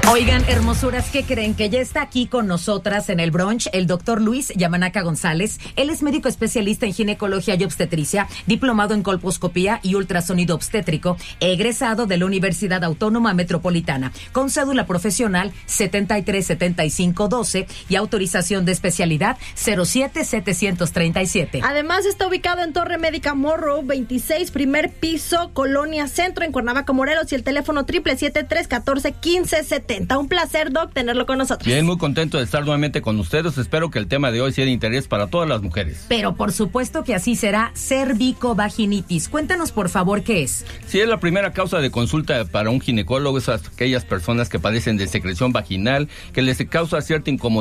Oigan, hermosuras, ¿qué creen? Que ya está aquí con nosotras en el brunch el doctor Luis Yamanaca González. Él es médico especialista en ginecología y obstetricia, diplomado en colposcopía y ultrasonido obstétrico, egresado de la Universidad Autónoma Metropolitana, con cédula profesional 737512 y autorización de especialidad 07737. Además, está ubicado en Torre Médica Morro 26, primer piso, Colonia Centro, en Cuernavaca, Morelos, y el teléfono 777-314-1570. Un placer, Doc, tenerlo con nosotros. Bien, muy contento de estar nuevamente con ustedes. Espero que el tema de hoy sea de interés para todas las mujeres. Pero por supuesto que así será. Cervicovaginitis. Cuéntanos, por favor, ¿qué es? Si es la primera causa de consulta para un ginecólogo, es aquellas personas que padecen de secreción vaginal, que les causa cierta incomodidad